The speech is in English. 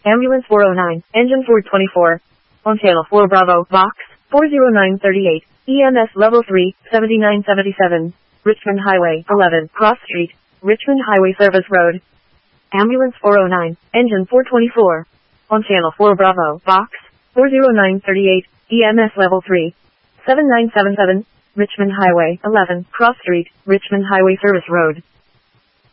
Ambulance 409, Engine 424. On Channel 4 Bravo, Box 40938, EMS Level 3, 7977. Richmond Highway 11, Cross Street, Richmond Highway Service Road. Ambulance 409, Engine 424. On Channel 4 Bravo, Box 40938, EMS Level 3, 7977. Richmond Highway 11, Cross Street, Richmond Highway Service Road.